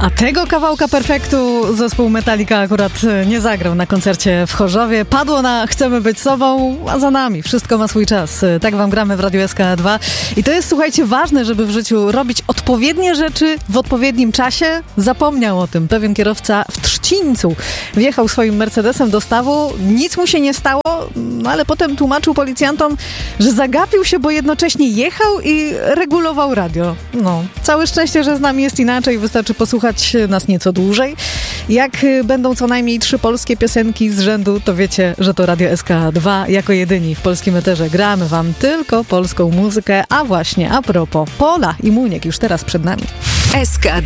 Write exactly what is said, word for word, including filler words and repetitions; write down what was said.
A tego kawałka perfektu zespół Metallica akurat nie zagrał na koncercie w Chorzowie. Padło na Chcemy być sobą, a za nami. Wszystko ma swój czas. Tak wam gramy w Radiu S K dwa. I to jest, słuchajcie, ważne, żeby w życiu robić odpowiednie rzeczy w odpowiednim czasie. Zapomniał o tym pewien kierowca w Trzcińcu. Wjechał swoim Mercedesem do stawu, nic mu się nie stało, no ale potem tłumaczył policjantom, że zagapił się, bo jednocześnie jechał i regulował radio. No, całe szczęście, że z nami jest inaczej. Wystarczy posłuchać nas nieco dłużej. Jak będą co najmniej trzy polskie piosenki z rzędu, to wiecie, że to Radio S K dwa jako jedyni w polskim eterze gramy wam tylko polską muzykę. A właśnie, a propos, Pola i Muniek już teraz przed nami. S K